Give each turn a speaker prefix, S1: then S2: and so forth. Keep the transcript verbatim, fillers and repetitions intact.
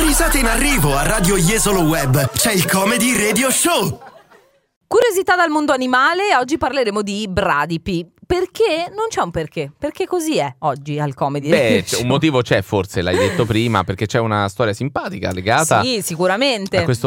S1: Risate in arrivo a Radio Jesolo Web. C'è il Comedy Radio Show.
S2: Curiosità dal mondo animale, oggi parleremo di bradipi. Perché? Non c'è un perché, perché così è oggi al Comedy.
S3: Beh, un motivo c'è, forse l'hai detto prima, perché c'è una storia simpatica legata
S2: sì, sicuramente
S3: a questo